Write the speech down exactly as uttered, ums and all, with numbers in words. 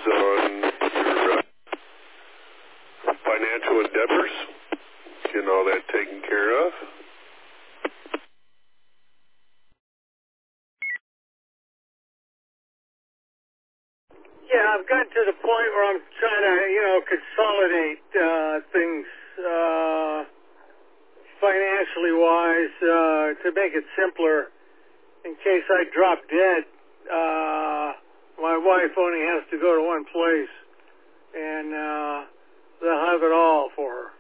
on your uh, financial endeavors, getting all that taken care of. Yeah, I've gotten to the point where I'm trying to, you know, consolidate uh, things uh, financially wise uh, to make it simpler. In case I drop dead, uh, my wife only has to go to one place, and uh, they'll have it all for her.